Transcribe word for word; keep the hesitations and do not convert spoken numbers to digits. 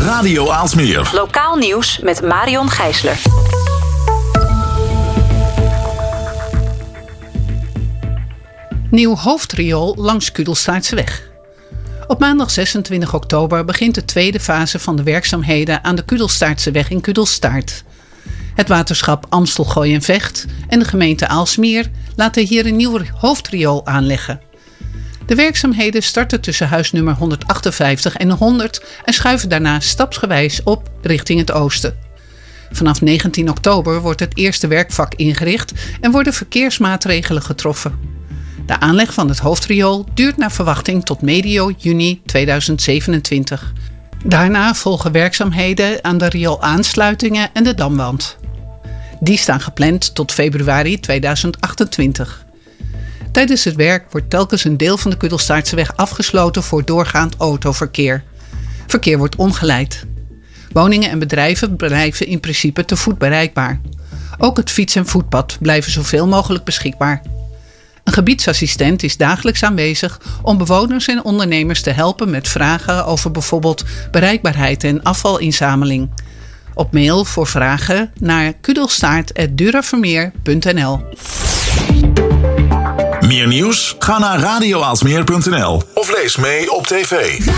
Radio Aalsmeer. Lokaal nieuws met Marion Gijsler. Nieuw hoofdriool langs Kudelstaartseweg. Op maandag zesentwintig oktober begint de tweede fase van de werkzaamheden aan de Kudelstaartseweg in Kudelstaart. Het waterschap Amstel Gooi en Vecht en de gemeente Aalsmeer laten hier een nieuw hoofdriool aanleggen. De werkzaamheden starten tussen huisnummer honderdachtenvijftig en honderd en schuiven daarna stapsgewijs op richting het oosten. Vanaf negentien oktober wordt het eerste werkvak ingericht en worden verkeersmaatregelen getroffen. De aanleg van het hoofdriool duurt naar verwachting tot medio juni tweeduizend zevenentwintig. Daarna volgen werkzaamheden aan de rioolaansluitingen en de damwand. Die staan gepland tot februari tweeduizend achtentwintig. Tijdens het werk wordt telkens een deel van de Kudelstaartseweg afgesloten voor doorgaand autoverkeer. Verkeer wordt omgeleid. Woningen en bedrijven blijven in principe te voet bereikbaar. Ook het fiets- en voetpad blijven zoveel mogelijk beschikbaar. Een gebiedsassistent is dagelijks aanwezig om bewoners en ondernemers te helpen met vragen over bijvoorbeeld bereikbaarheid en afvalinzameling. Op mail voor vragen naar kudelstaart apenstaartje duravermeer punt n l. Meer nieuws? Ga naar radio aalsmeer punt n l of lees mee op tv.